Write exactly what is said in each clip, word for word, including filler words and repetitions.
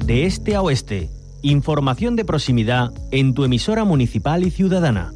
de este a oeste. Información de proximidad en tu emisora municipal y ciudadana.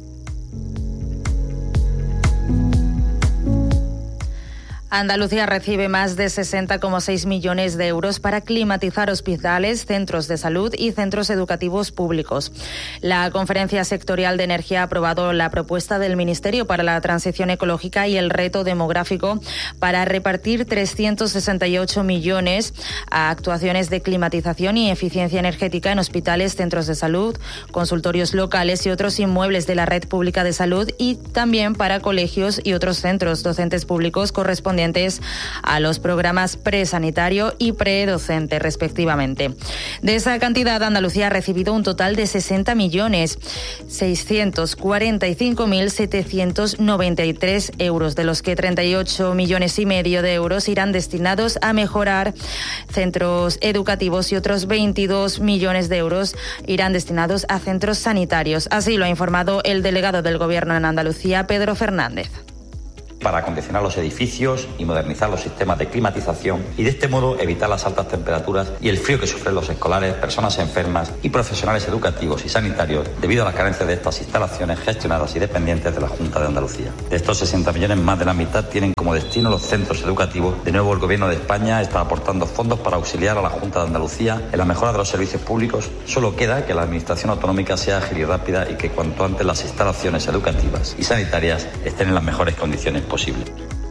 Andalucía recibe más de sesenta coma seis millones de euros para climatizar hospitales, centros de salud y centros educativos públicos. La Conferencia Sectorial de Energía ha aprobado la propuesta del Ministerio para la Transición Ecológica y el Reto Demográfico para repartir trescientos sesenta y ocho millones a actuaciones de climatización y eficiencia energética en hospitales, centros de salud, consultorios locales y otros inmuebles de la red pública de salud, y también para colegios y otros centros docentes públicos correspondientes a los programas presanitario y predocente, respectivamente. De esa cantidad, Andalucía ha recibido un total de sesenta millones seiscientos cuarenta y cinco mil setecientos noventa y tres euros, de los que treinta y ocho millones y medio de euros irán destinados a mejorar centros educativos y otros veintidós millones de euros irán destinados a centros sanitarios. Así lo ha informado el delegado del Gobierno en Andalucía, Pedro Fernández. Para acondicionar los edificios y modernizar los sistemas de climatización y de este modo evitar las altas temperaturas y el frío que sufren los escolares, personas enfermas y profesionales educativos y sanitarios debido a la carencia de estas instalaciones gestionadas y dependientes de la Junta de Andalucía. De estos sesenta millones, más de la mitad tienen como destino los centros educativos. De nuevo, el Gobierno de España está aportando fondos para auxiliar a la Junta de Andalucía en la mejora de los servicios públicos. Solo queda que la Administración autonómica sea ágil y rápida y que cuanto antes las instalaciones educativas y sanitarias estén en las mejores condiciones posible.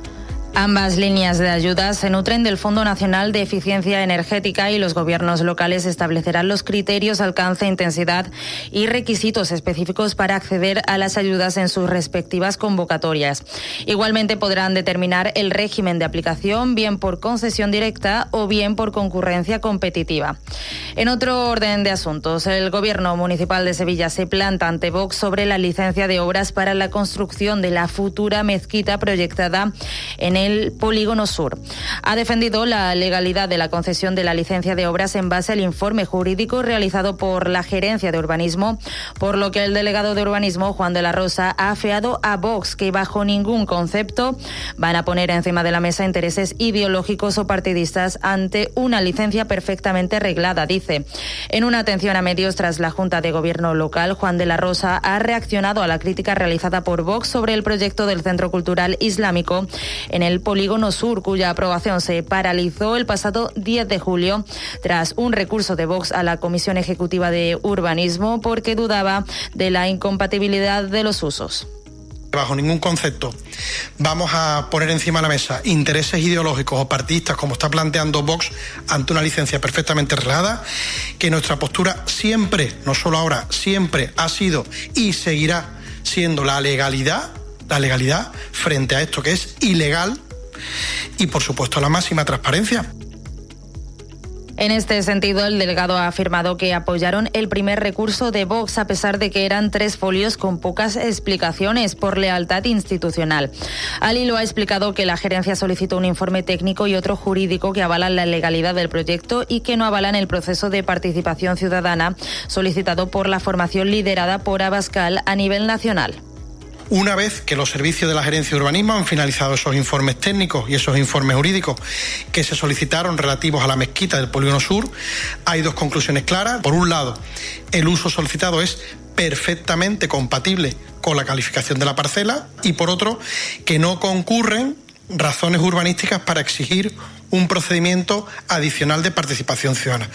Ambas líneas de ayuda se nutren del Fondo Nacional de Eficiencia Energética y los gobiernos locales establecerán los criterios, alcance, intensidad y requisitos específicos para acceder a las ayudas en sus respectivas convocatorias. Igualmente podrán determinar el régimen de aplicación, bien por concesión directa o bien por concurrencia competitiva. En otro orden de asuntos, el Gobierno Municipal de Sevilla se planta ante Vox sobre la licencia de obras para la construcción de la futura mezquita proyectada en el Polígono Sur. Ha defendido la legalidad de la concesión de la licencia de obras en base al informe jurídico realizado por la Gerencia de Urbanismo, por lo que el delegado de Urbanismo, Juan de la Rosa, ha afeado a Vox que bajo ningún concepto van a poner encima de la mesa intereses ideológicos o partidistas ante una licencia perfectamente reglada, dice. En una atención a medios tras la Junta de Gobierno local, Juan de la Rosa ha reaccionado a la crítica realizada por Vox sobre el proyecto del Centro Cultural Islámico en el Polígono Sur, cuya aprobación se paralizó el pasado diez de julio tras un recurso de Vox a la Comisión Ejecutiva de Urbanismo porque dudaba de la incompatibilidad de los usos. Bajo ningún concepto vamos a poner encima de la mesa intereses ideológicos o partidistas como está planteando Vox ante una licencia perfectamente reglada, que nuestra postura siempre, no solo ahora, siempre ha sido y seguirá siendo la legalidad, la legalidad frente a esto que es ilegal y, por supuesto, la máxima transparencia. En este sentido, el delegado ha afirmado que apoyaron el primer recurso de Vox a pesar de que eran tres folios con pocas explicaciones por lealtad institucional. Al hilo ha explicado que la gerencia solicitó un informe técnico y otro jurídico que avalan la legalidad del proyecto y que no avalan el proceso de participación ciudadana solicitado por la formación liderada por Abascal a nivel nacional. Una vez que los servicios de la Gerencia de Urbanismo han finalizado esos informes técnicos y esos informes jurídicos que se solicitaron relativos a la mezquita del Polígono Sur, hay dos conclusiones claras. Por un lado, el uso solicitado es perfectamente compatible con la calificación de la parcela y, por otro, que no concurren razones urbanísticas para exigir un procedimiento adicional de participación ciudadana.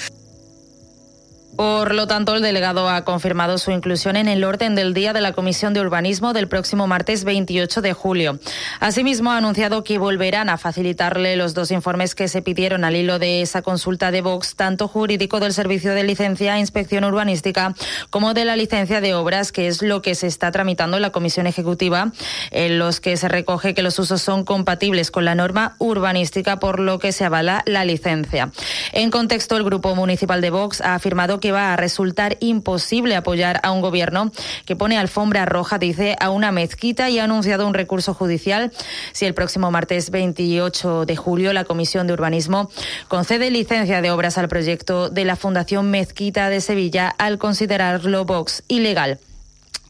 Por lo tanto, el delegado ha confirmado su inclusión en el orden del día de la Comisión de Urbanismo del próximo martes veintiocho de julio. Asimismo, ha anunciado que volverán a facilitarle los dos informes que se pidieron al hilo de esa consulta de Vox, tanto jurídico del Servicio de Licencia e Inspección Urbanística como de la licencia de obras, que es lo que se está tramitando en la Comisión Ejecutiva, en los que se recoge que los usos son compatibles con la norma urbanística, por lo que se avala la licencia. En contexto, el Grupo Municipal de Vox ha afirmado que va a resultar imposible apoyar a un gobierno que pone alfombra roja, dice, a una mezquita, y ha anunciado un recurso judicial si el próximo martes veintiocho de julio la Comisión de Urbanismo concede licencia de obras al proyecto de la Fundación Mezquita de Sevilla al considerarlo Vox ilegal.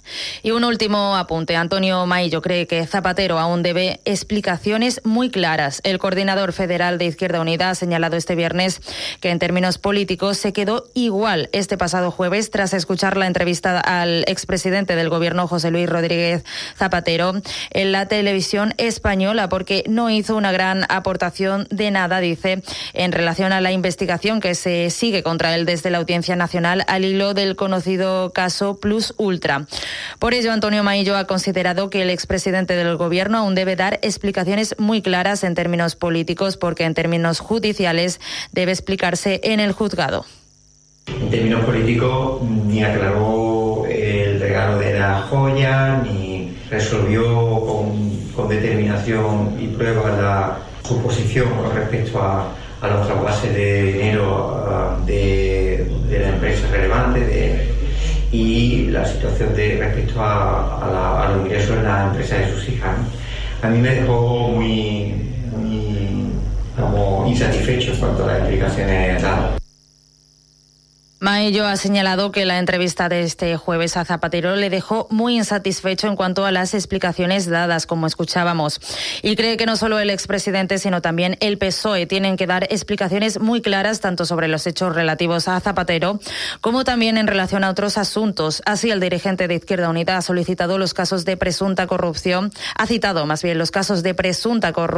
Y un último apunte. Antonio Maillo cree que Zapatero aún debe explicaciones muy claras. El coordinador federal de Izquierda Unida ha señalado este viernes que en términos políticos se quedó igual este pasado jueves tras escuchar la entrevista al expresidente del gobierno José Luis Rodríguez Zapatero en la televisión española, porque no hizo una gran aportación de nada, dice, en relación a la investigación que se sigue contra él desde la Audiencia Nacional al hilo del conocido caso Plus Ultra. Por ello, Antonio Maillo ha considerado que el expresidente del Gobierno aún debe dar explicaciones muy claras en términos políticos, porque en términos judiciales debe explicarse en el juzgado. En términos políticos, ni aclaró el regalo de la joya, ni resolvió con, con determinación y pruebas la, su posición con respecto a, a los trasvases de dinero uh, de, de la empresa relevante, de y la situación de respecto a, a, la, a los ingresos en la empresa de sus hijas. A mí me dejó muy, muy como insatisfecho en cuanto a las explicaciones dadas. Maillo ha señalado que la entrevista de este jueves a Zapatero le dejó muy insatisfecho en cuanto a las explicaciones dadas, como escuchábamos. Y cree que no solo el expresidente, sino también el P S O E tienen que dar explicaciones muy claras tanto sobre los hechos relativos a Zapatero como también en relación a otros asuntos. Así, el dirigente de Izquierda Unida ha solicitado los casos de presunta corrupción, ha citado más bien los casos de presunta corrupción